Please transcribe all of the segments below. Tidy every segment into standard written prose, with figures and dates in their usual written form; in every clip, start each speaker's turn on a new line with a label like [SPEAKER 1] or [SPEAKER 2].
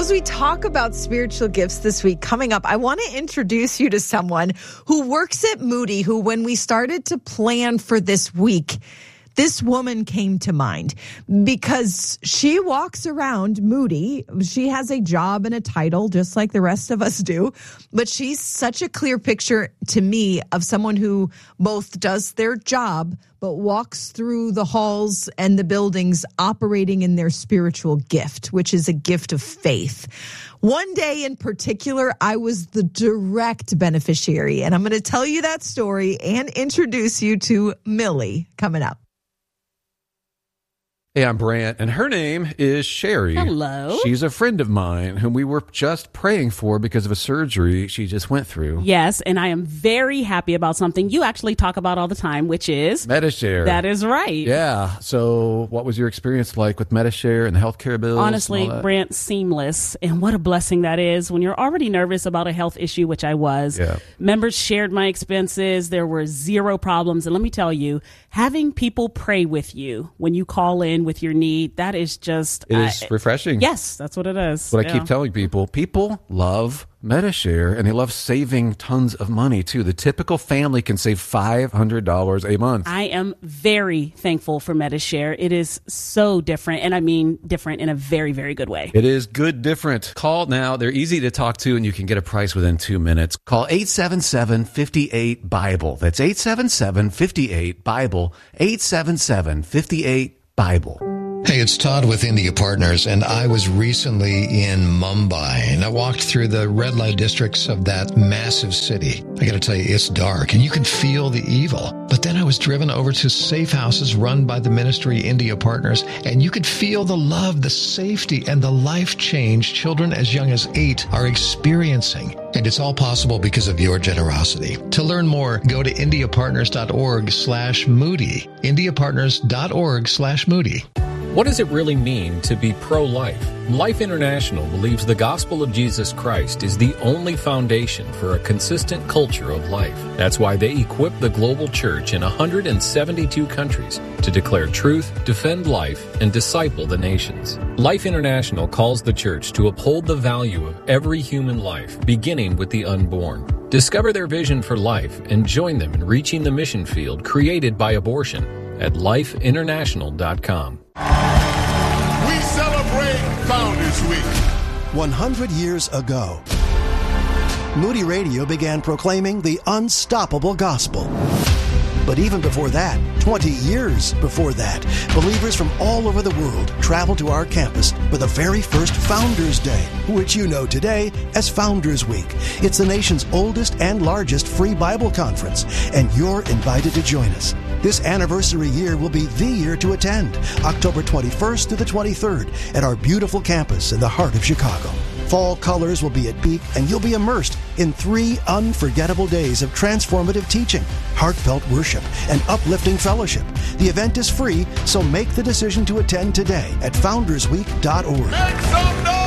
[SPEAKER 1] Well, as we talk about spiritual gifts this week, coming up, I want to introduce you to someone who works at Moody, who, when we started to plan for this week, this woman came to mind because she walks around Moody. She has a job and a title just like the rest of us do, but she's such a clear picture to me of someone who both does their job but walks through the halls and the buildings operating in their spiritual gift, which is a gift of faith. One day in particular, I was the direct beneficiary, and I'm going to tell you that story and introduce you to Millie coming up.
[SPEAKER 2] Hey, I'm Brant, and her name is Sherry.
[SPEAKER 3] Hello.
[SPEAKER 2] She's a friend of mine whom we were just praying for because of a surgery she just went through.
[SPEAKER 3] Yes, and I am very happy about something you actually talk about all the time, which is
[SPEAKER 2] Medi-Share.
[SPEAKER 3] That is right.
[SPEAKER 2] Yeah. So what was your experience like with Medi-Share and the healthcare bills?
[SPEAKER 3] Honestly, Brant, seamless. And what a blessing that is when you're already nervous about a health issue, which I was.
[SPEAKER 2] Yeah.
[SPEAKER 3] Members shared my expenses. There were zero problems. And let me tell you, having people pray with you when you call in with your need, that is just...
[SPEAKER 2] It is refreshing.
[SPEAKER 3] Yes, that's what it is.
[SPEAKER 2] What I keep telling people. People love Medi-Share, and they love saving tons of money, too. The typical family can save $500 a month.
[SPEAKER 3] I am very thankful for Medi-Share. It is so different, and I mean different in a very, very good way.
[SPEAKER 2] It is good different. Call now. They're easy to talk to, and you can get a price within 2 minutes. Call 877-58-BIBLE. That's 877-58-BIBLE. 877-58-BIBLE.
[SPEAKER 4] Hey, it's Todd with India Partners, and I was recently in Mumbai, and I walked through the red light districts of that massive city. I gotta tell you, it's dark, and you can feel the evil. But then I was driven over to safe houses run by the ministry India Partners, and you could feel the love, the safety, and the life change children as young as 8 are experiencing. And it's all possible because of your generosity. To learn more, go to indiapartners.org/Moody. indiapartners.org/Moody.
[SPEAKER 5] What does it really mean to be pro-life? Life International believes the gospel of Jesus Christ is the only foundation for a consistent culture of life. That's why they equip the global church in 172 countries to declare truth, defend life, and disciple the nations. Life International calls the church to uphold the value of every human life, beginning with the unborn. Discover their vision for life and join them in reaching the mission field created by abortion at lifeinternational.com.
[SPEAKER 6] We celebrate Founders Week.
[SPEAKER 7] 100 years ago, Moody Radio began proclaiming the unstoppable gospel. But even before that, 20 years before that, believers from all over the world traveled to our campus for the very first Founders Day, which you know today as Founders Week. It's the nation's oldest and largest free Bible conference, and you're invited to join us. This anniversary year will be the year to attend, October 21st to the 23rd at our beautiful campus in the heart of Chicago. Fall colors will be at peak, and you'll be immersed in 3 unforgettable days of transformative teaching, heartfelt worship, and uplifting fellowship. The event is free, so make the decision to attend today at foundersweek.org.
[SPEAKER 6] Make some noise!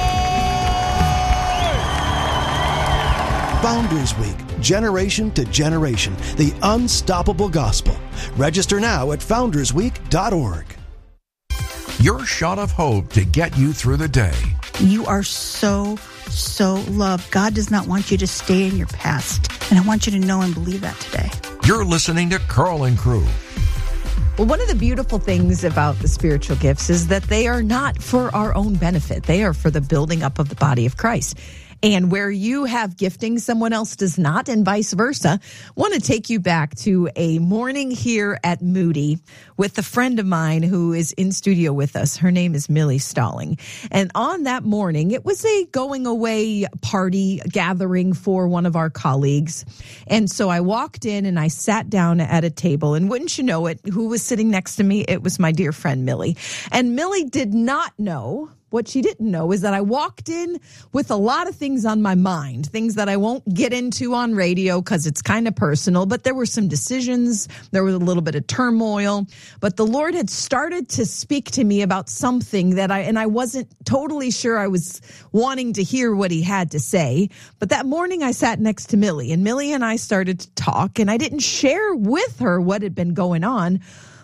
[SPEAKER 7] Founders Week, generation to generation, the unstoppable gospel. Register now at foundersweek.org.
[SPEAKER 8] Your shot of hope to get you through the day.
[SPEAKER 9] You are so loved. God does not want you to stay in your past. And I want you to know and believe that today.
[SPEAKER 8] You're listening to Carl and Crew.
[SPEAKER 1] Well, one of the beautiful things about the spiritual gifts is that they are not for our own benefit. They are for the building up of the body of Christ. And where you have gifting, someone else does not, and vice versa. I want to take you back to a morning here at Moody with a friend of mine who is in studio with us. Her name is Millie Stalling. And on that morning, it was a going away party gathering for one of our colleagues. And so I walked in and I sat down at a table. And wouldn't you know it, who was sitting next to me? It was my dear friend, Millie. And Millie did not know. What she didn't know is that I walked in with a lot of things on my mind, things that I won't get into on radio because it's kind of personal, but there were some decisions, there was a little bit of turmoil, but the Lord had started to speak to me about something that I wasn't totally sure I was wanting to hear what he had to say. But that morning I sat next to Millie, and Millie and I started to talk, and I didn't share with her what had been going on.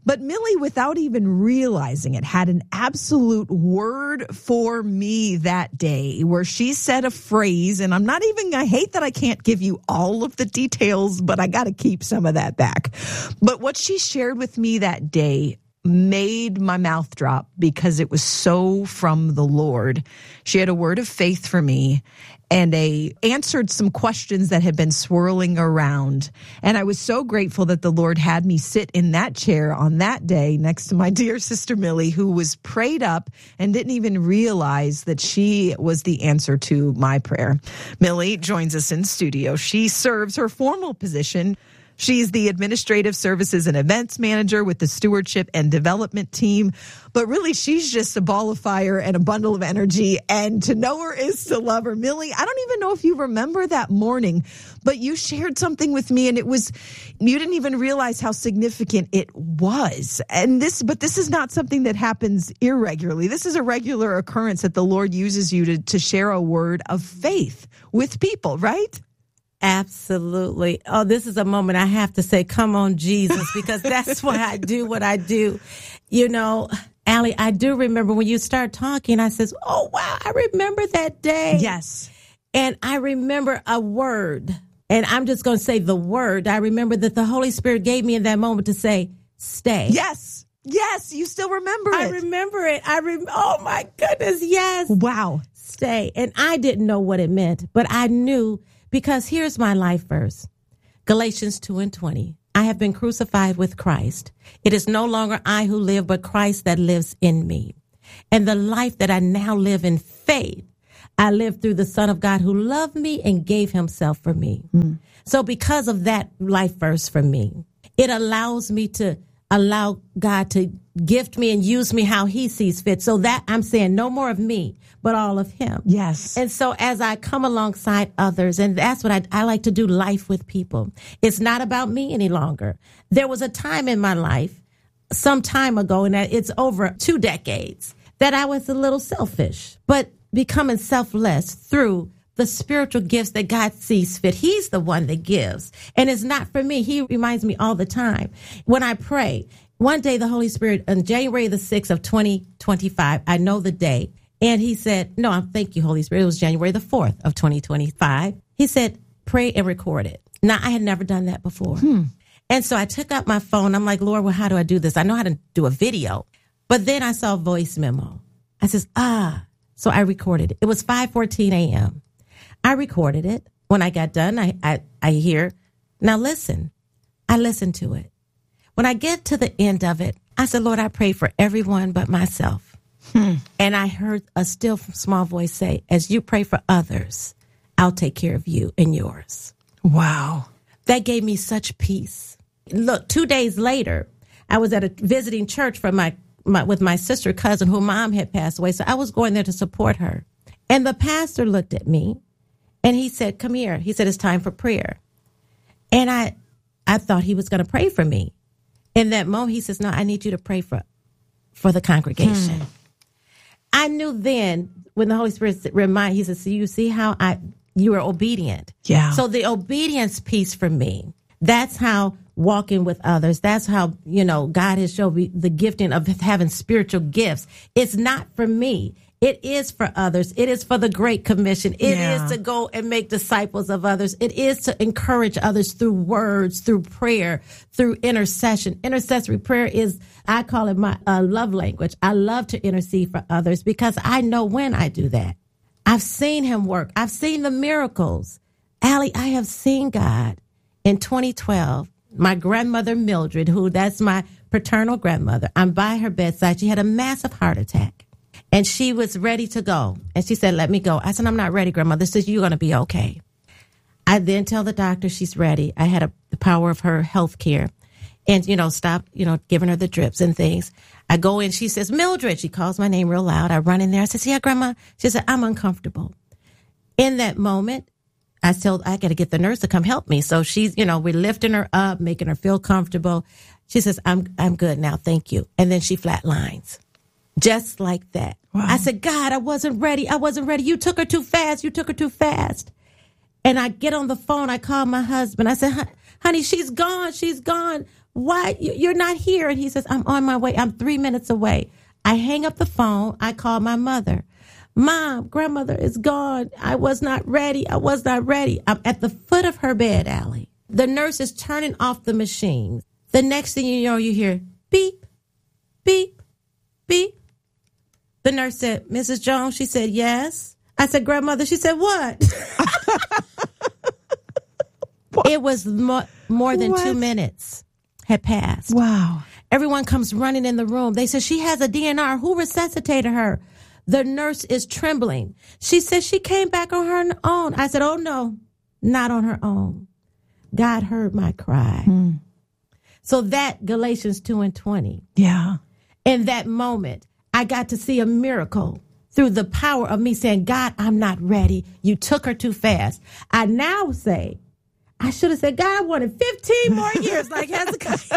[SPEAKER 1] But Millie, without even realizing it, had an absolute word for me that day where she said a phrase, and I hate that I can't give you all of the details, but I got to keep some of that back. But what she shared with me that day made my mouth drop because it was so from the Lord. She had a word of faith for me and answered some questions that had been swirling around. And I was so grateful that the Lord had me sit in that chair on that day next to my dear sister Millie, who was prayed up and didn't even realize that she was the answer to my prayer. Millie joins us in studio. She serves her formal position. She's the Administrative Services and Events Manager with the Stewardship and Development team. But really, she's just a ball of fire and a bundle of energy. And to know her is to love her. Millie, I don't even know if you remember that morning, but you shared something with me, and you didn't even realize how significant it was. But this is not something that happens irregularly. This is a regular occurrence that the Lord uses you to share a word of faith with people, right?
[SPEAKER 10] Absolutely. Oh, this is a moment I have to say, come on, Jesus, because that's why I do what I do. You know, Allie, I do remember when you start talking, I says, oh, wow, I remember that day.
[SPEAKER 1] Yes.
[SPEAKER 10] And I remember a word, and I'm just going to say the word. I remember that the Holy Spirit gave me in that moment to say, stay.
[SPEAKER 1] Yes. Yes. You still remember it.
[SPEAKER 10] I remember it. Oh, my goodness. Yes.
[SPEAKER 1] Wow.
[SPEAKER 10] Stay. And I didn't know what it meant, but I knew. Because here's my life verse, Galatians 2:20. I have been crucified with Christ. It is no longer I who live, but Christ that lives in me. And the life that I now live in faith, I live through the Son of God who loved me and gave himself for me. So because of that life verse for me, it allows me to allow God to gift me and use me how he sees fit. So that I'm saying no more of me, but all of him.
[SPEAKER 1] Yes.
[SPEAKER 10] And so as I come alongside others, and that's what I like to do, life with people. It's not about me any longer. There was a time in my life, some time ago, and it's over 2 decades, that I was a little selfish, but becoming selfless through the spiritual gifts that God sees fit. He's the one that gives. And it's not for me. He reminds me all the time. When I pray, one day the Holy Spirit, on January the 6th of 2025, I know the day, and he said, no, thank you, Holy Spirit. It was January the 4th of 2025. He said, pray and record it. Now, I had never done that before. And so I took out my phone. I'm like, Lord, well, how do I do this? I know how to do a video. But then I saw a voice memo. I says, so I recorded it. It was 5:14 a.m. I recorded it. When I got done, I hear, now listen. I listened to it. When I get to the end of it, I said, Lord, I pray for everyone but myself. And I heard a still small voice say, as you pray for others, I'll take care of you and yours.
[SPEAKER 1] Wow.
[SPEAKER 10] That gave me such peace. Look, 2 days later, I was at a visiting church for with my sister cousin whose mom had passed away. So I was going there to support her. And the pastor looked at me and he said, come here. He said, it's time for prayer. And I thought he was going to pray for me. In that moment, he says, no, I need you to pray for the congregation. I knew then when the Holy Spirit reminded, he said, so you see how you were obedient.
[SPEAKER 1] Yeah.
[SPEAKER 10] So the obedience piece for me, that's how walking with others, that's how, God has shown me the gifting of having spiritual gifts. It's not for me. It is for others. It is for the Great Commission. It is to go and make disciples of others. It is to encourage others through words, through prayer, through intercession. Intercessory prayer is, I call it my love language. I love to intercede for others because I know when I do that. I've seen him work. I've seen the miracles. Allie, I have seen God. In 2012, my grandmother Mildred, that's my paternal grandmother, I'm by her bedside. She had a massive heart attack. And she was ready to go. And she said, let me go. I said, I'm not ready, Grandmother. She said, you're going to be okay. I then tell the doctor she's ready. I had the power of her health care and, stop, giving her the drips and things. I go in. She says, Mildred. She calls my name real loud. I run in there. I said, yeah, Grandma. She said, I'm uncomfortable. In that moment, I got to get the nurse to come help me. So she's, we're lifting her up, making her feel comfortable. She says, I'm good now. Thank you. And then she flatlines. Just like that. Wow. I said, God, I wasn't ready. You took her too fast. And I get on the phone. I call my husband. I said, honey, she's gone. why you're not here? And he says, I'm on my way. I'm 3 minutes away. I hang up the phone. I call my mother. Mom, grandmother is gone. I was not ready. I'm at the foot of her bed, Allie. The nurse is turning off the machine. The next thing you know, you hear beep, beep, beep. The nurse said, Mrs. Jones? She said, yes. I said, grandmother? She said, what? It was more than 2 minutes had passed.
[SPEAKER 1] Wow.
[SPEAKER 10] Everyone comes running in the room. They said, she has a DNR. Who resuscitated her? The nurse is trembling. She said she came back on her own. I said, oh, no, not on her own. God heard my cry. So that Galatians 2:20.
[SPEAKER 1] Yeah.
[SPEAKER 10] In that moment, I got to see a miracle through the power of me saying, God, I'm not ready. You took her too fast. I now say, I should have said, God, I wanted 15 more years like Hezekiah.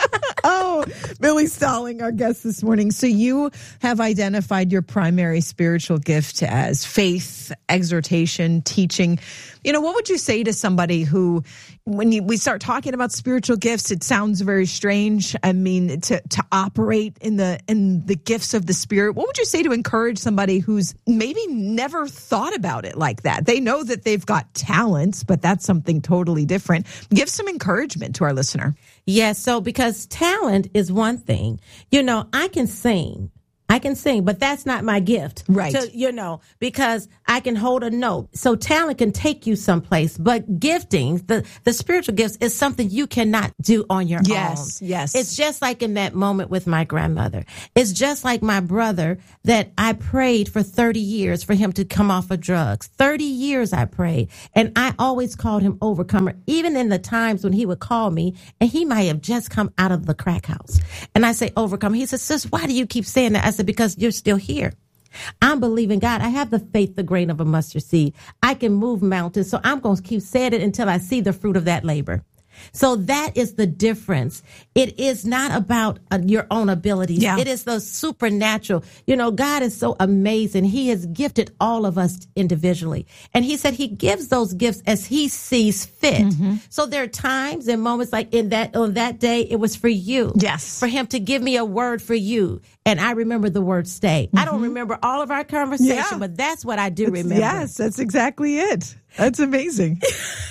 [SPEAKER 1] Oh, Billy Stalling, our guest this morning. So you have identified your primary spiritual gift as faith, exhortation, teaching. You know, what would you say to somebody who, when we start talking about spiritual gifts, it sounds very strange. I mean, to operate in the gifts of the Spirit. What would you say to encourage somebody who's maybe never thought about it like that? They know that they've got talents, but that's something totally different. Give some encouragement to our listener.
[SPEAKER 10] Yes, so because talent is one thing. You know, I can sing, but that's not my gift.
[SPEAKER 1] Right.
[SPEAKER 10] So, because I can hold a note. So talent can take you someplace, but gifting, the spiritual gifts is something you cannot do on your own.
[SPEAKER 1] Yes.
[SPEAKER 10] It's just like in that moment with my grandmother. It's just like my brother that I prayed for 30 years for him to come off of drugs. 30 years I prayed. And I always called him Overcomer, even in the times when he would call me and he might have just come out of the crack house. And I say, Overcomer. He says, sis, why do you keep saying that? I said, because you're still here. I'm believing God. I have the faith, the grain of a mustard seed. I can move mountains. So I'm going to keep saying it until I see the fruit of that labor. So that is the difference. It is not about your own abilities.
[SPEAKER 1] Yeah.
[SPEAKER 10] It is the supernatural. You know, God is so amazing. He has gifted all of us individually. And he said he gives those gifts as he sees fit. Mm-hmm. So there are times and moments like on that day, it was for you.
[SPEAKER 1] Yes.
[SPEAKER 10] For him to give me a word for you. And I remember the word stay. Mm-hmm. I don't remember all of our conversation, but that's what I do remember.
[SPEAKER 1] Yes, that's exactly it. That's amazing.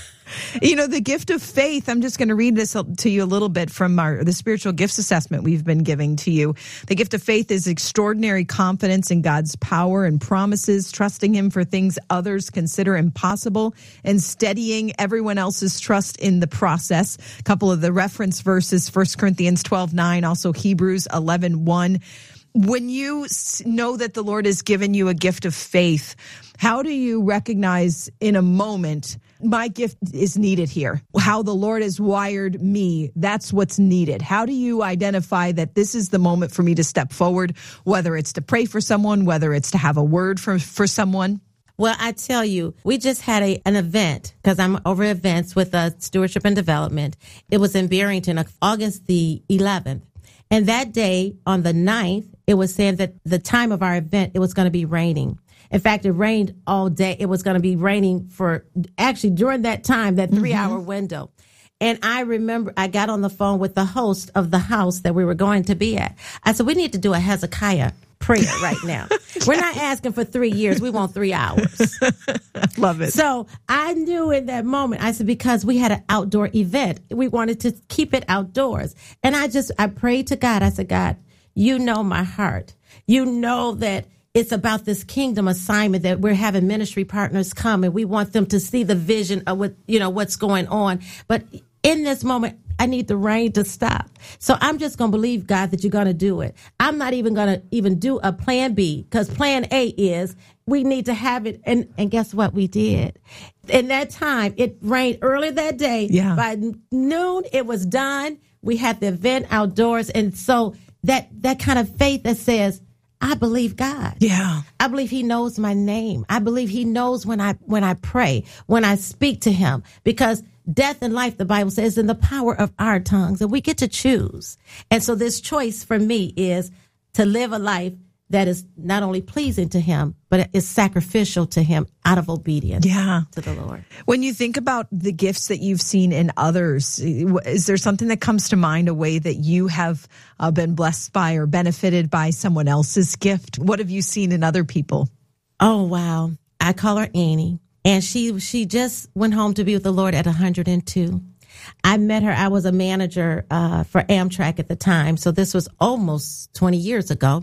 [SPEAKER 1] You know, the gift of faith, I'm just going to read this to you a little bit from the spiritual gifts assessment we've been giving to you. The gift of faith is extraordinary confidence in God's power and promises, trusting him for things others consider impossible, and steadying everyone else's trust in the process. A couple of the reference verses, 1 Corinthians 12:9, also Hebrews 11:1. When you know that the Lord has given you a gift of faith, how do you recognize in a moment, my gift is needed here? How the Lord has wired me, that's what's needed. How do you identify that this is the moment for me to step forward, whether it's to pray for someone, whether it's to have a word for someone?
[SPEAKER 10] Well, I tell you, we just had an event, because I'm over events with Stewardship and Development. It was in Barrington, August the 11th. And that day, on the 9th, it was saying that the time of our event, it was going to be raining. In fact, it rained all day. It was going to be raining for actually during that time, that 3-hour window. And I remember I got on the phone with the host of the house that we were going to be at. I said, we need to do a Hezekiah prayer right now. We're not asking for 3 years. We want 3 hours.
[SPEAKER 1] Love it.
[SPEAKER 10] So I knew in that moment, I said, because we had an outdoor event, we wanted to keep it outdoors. And I prayed to God. I said, God, you know my heart. You know that it's about this kingdom assignment that we're having ministry partners come and we want them to see the vision of what's going on. But in this moment, I need the rain to stop. So I'm just going to believe, God, that you're going to do it. I'm not even going to even do a plan B, because plan A is we need to have it. And guess what? We did. In that time, it rained early that day.
[SPEAKER 1] Yeah.
[SPEAKER 10] By noon, it was done. We had the event outdoors. And so that kind of faith that says, I believe God.
[SPEAKER 1] Yeah.
[SPEAKER 10] I believe he knows my name. I believe he knows when I pray, when I speak to him, because death and life, the Bible says, in the power of our tongues, and we get to choose. And so this choice for me is to live a life that is not only pleasing to him, but is sacrificial to him out of obedience to the Lord.
[SPEAKER 1] When you think about the gifts that you've seen in others, is there something that comes to mind, a way that you have been blessed by or benefited by someone else's gift? What have you seen in other people?
[SPEAKER 10] Oh, wow. I call her Annie, and she just went home to be with the Lord at 102. I met her. I was a manager for Amtrak at the time, so this was almost 20 years ago.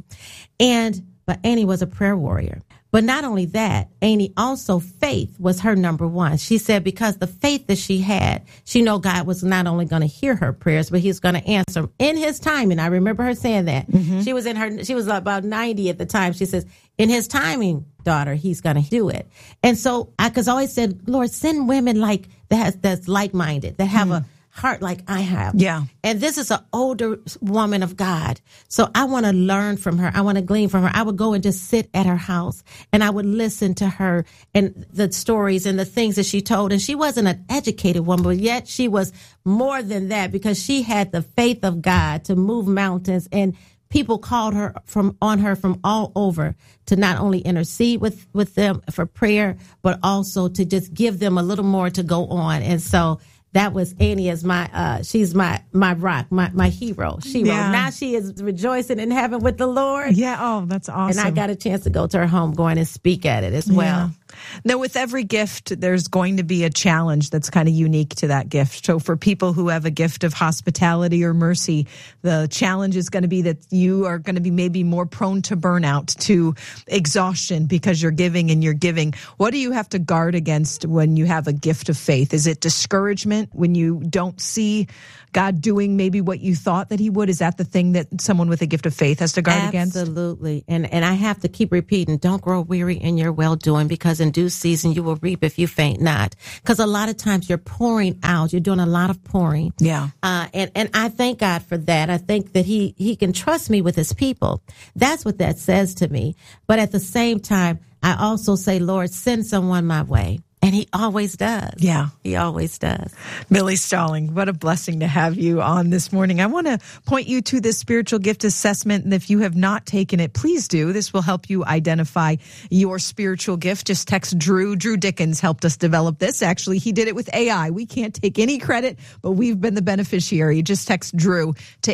[SPEAKER 10] But Annie was a prayer warrior. But not only that, Annie also, faith was her number one. She said because the faith that she had, she knew God was not only going to hear her prayers, but he was going to answer in his timing. I remember her saying that. Mm-hmm. She was about 90 at the time. She says, in his timing, daughter, he's going to do it. And so I always said, Lord, send women like that's like-minded, that have a heart like I have.
[SPEAKER 1] Yeah.
[SPEAKER 10] And this is an older woman of God. So I want to learn from her. I want to glean from her. I would go and just sit at her house and I would listen to her and the stories and the things that she told. And she wasn't an educated woman, but yet she was more than that, because she had the faith of God to move mountains, and people called her from all over to not only intercede with them for prayer, but also to just give them a little more to go on. And so that was Annie as she's my rock, my hero. Now she is rejoicing in heaven with the Lord.
[SPEAKER 1] Yeah. Oh, that's awesome.
[SPEAKER 10] And I got a chance to go to her home, going and speak at it as well.
[SPEAKER 1] Now, with every gift, there's going to be a challenge that's kind of unique to that gift. So for people who have a gift of hospitality or mercy, the challenge is going to be that you are going to be maybe more prone to burnout, to exhaustion, because you're giving and you're giving. What do you have to guard against when you have a gift of faith? Is it discouragement when you don't see God doing maybe what you thought that he would? Is that the thing that someone with a gift of faith has to guard against?
[SPEAKER 10] Absolutely. And I have to keep repeating, don't grow weary in your well-doing, because in due season you will reap if you faint not. Because a lot of times you're pouring out. You're doing a lot of pouring.
[SPEAKER 1] Yeah.
[SPEAKER 10] And I thank God for that. I think that he can trust me with his people. That's what that says to me. But at the same time, I also say, Lord, send someone my way. And he always does.
[SPEAKER 1] Yeah.
[SPEAKER 10] He always does.
[SPEAKER 1] Millie Stalling, what a blessing to have you on this morning. I want to point you to this spiritual gift assessment. And if you have not taken it, please do. This will help you identify your spiritual gift. Just text Drew. Drew Dickens helped us develop this. Actually, he did it with AI. We can't take any credit, but we've been the beneficiary. Just text Drew to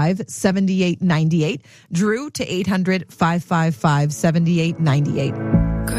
[SPEAKER 1] 800-555-7898. Drew to 800-555-7898.